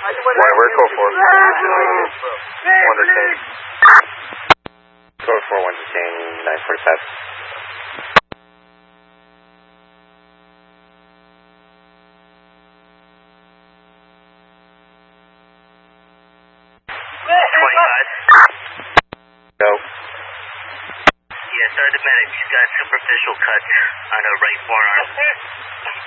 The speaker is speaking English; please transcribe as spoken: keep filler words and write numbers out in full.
Why, where code four? One Duquesne. Code four, one Duquesne, nine forty-five. twenty-five. Go. Yeah, Sergeant Medic, he's got superficial cuts on a right forearm.